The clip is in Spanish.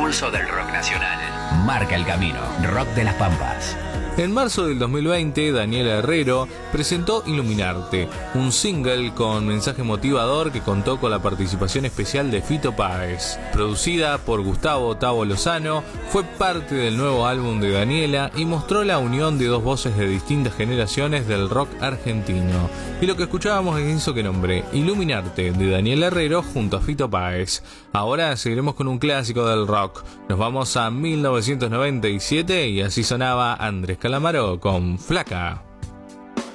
pulso del rock nacional. Marca el camino. Rock de las Pampas. En marzo del 2020, Daniela Herrero presentó Iluminarte, un single con mensaje motivador que contó con la participación especial de Fito Páez. Producida por Gustavo Tavo Lozano, fue parte del nuevo álbum de Daniela y mostró la unión de dos voces de distintas generaciones del rock argentino. Y lo que escuchábamos es eso que nombré, Iluminarte, de Daniela Herrero junto a Fito Páez. Ahora seguiremos con un clásico del rock. Nos vamos a 1997 y así sonaba Andrés Calamaro con Flaca.